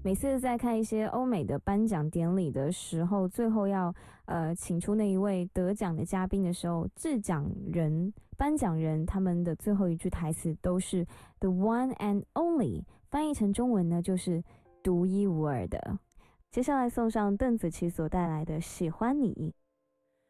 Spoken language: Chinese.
每次在看一些欧美的颁奖典礼的时候，最后要请出那一位得奖的嘉宾的时候，制奖人、颁奖人他们的最后一句台词都是 "The one and only"，翻译成中文呢就是独一无二的。接下来送上邓紫棋所带来的《喜欢你》。